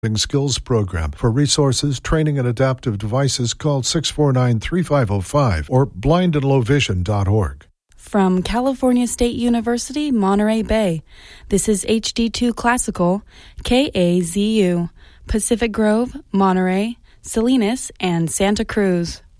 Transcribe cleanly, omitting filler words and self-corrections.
Skills Program. For resources, training, and adaptive devices, call 649-3505 or blindandlowvision.org. From California State University, Monterey Bay, this is HD2 Classical, KAZU, Pacific Grove, Monterey, Salinas, and Santa Cruz.